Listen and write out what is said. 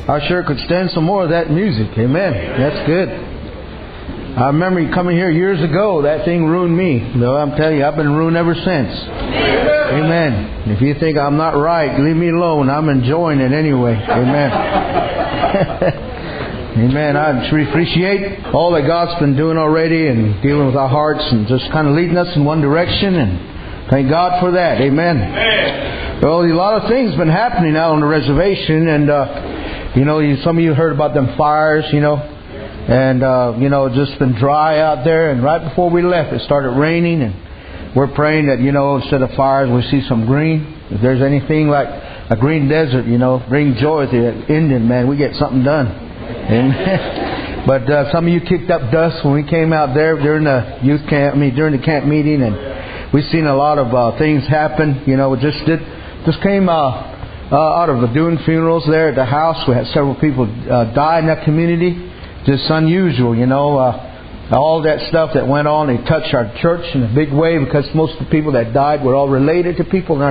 I sure could stand some more of that music. Amen. That's good. I remember coming here years ago. That thing ruined me. No, I'm telling you, I've been ruined ever since. Amen. If you think I'm not right, leave me alone. I'm enjoying it anyway. Amen. Amen. I appreciate all that God's been doing already and dealing with our hearts and just kind of leading us in one direction. And thank God for that. Amen. Well, a lot of things been happening out on the reservation, and some of you heard about them fires, and just been dry out there. And right before we left, it started raining, and we're praying that instead of fires, we see some green. If there's anything like a green desert, bring joy to the Indian man. We get something done. Amen. But some of you kicked up dust when we came out there during the during the camp meeting, and we've seen a lot of things happen. Just came out of the doing funerals there at the house. We had several people die in that community. Just unusual, all that stuff that went on. It touched our church in a big way because most of the people that died were all related to people in our